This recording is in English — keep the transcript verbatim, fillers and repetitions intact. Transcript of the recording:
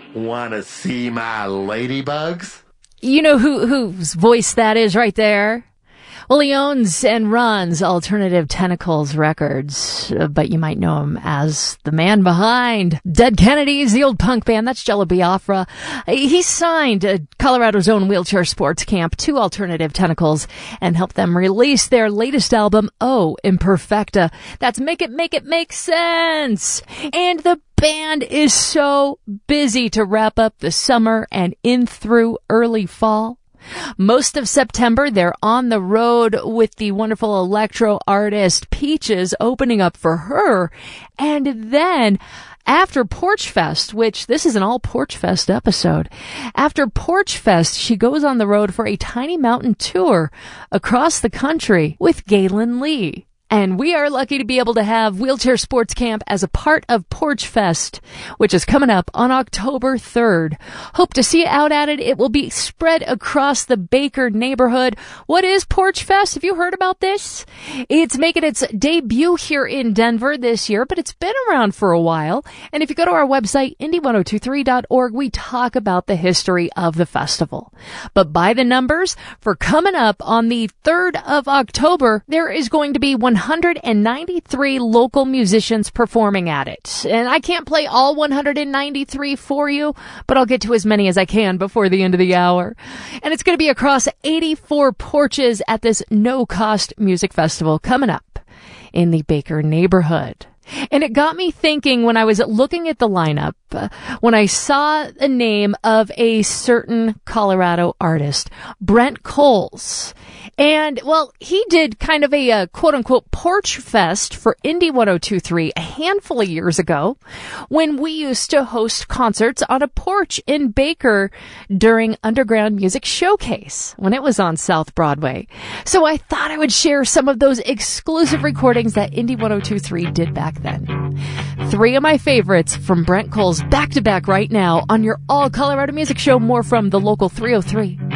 Wanna see my ladybugs? You know who whose voice that is right there? Well, he owns and runs Alternative Tentacles Records, uh, but you might know him as the man behind Dead Kennedys, the old punk band. That's Jello Biafra. He signed uh, Colorado's own Wheelchair Sports Camp to Alternative Tentacles and helped them release their latest album, Oh Imperfecta. That's Make It, Make It Make Sense. And the band is so busy to wrap up the summer and in through early fall. Most of September, they're on the road with the wonderful electro artist Peaches, opening up for her. And then after Porch Fest, which this is an all Porch Fest episode, after Porch Fest, she goes on the road for a Tiny Mountain tour across the country with Galen Lee. And we are lucky to be able to have Wheelchair Sports Camp as a part of Porch Fest, which is coming up on October third. Hope to see you out at it. It will be spread across the Baker neighborhood. What is Porch Fest? Have you heard about this? It's making its debut here in Denver this year, but it's been around for a while. And if you go to our website, Indy ten twenty-three dot org, we talk about the history of the festival. But by the numbers, for coming up on the third of October, there is going to be one hundred ninety-three local musicians performing at it. And I can't play all one hundred ninety-three for you, but I'll get to as many as I can before the end of the hour. And it's going to be across eighty-four porches at this no-cost music festival coming up in the Baker neighborhood. And it got me thinking when I was looking at the lineup, uh, when I saw the name of a certain Colorado artist, Brent Coles. And, well, he did kind of a uh, quote-unquote Porch Fest for Indy ten twenty-three a handful of years ago when we used to host concerts on a porch in Baker during Underground Music Showcase when it was on South Broadway. So I thought I would share some of those exclusive recordings that Indy ten twenty-three did back then. Three of my favorites from Brent Coles back-to-back right now on your All Colorado Music Show. More from the Local three oh three.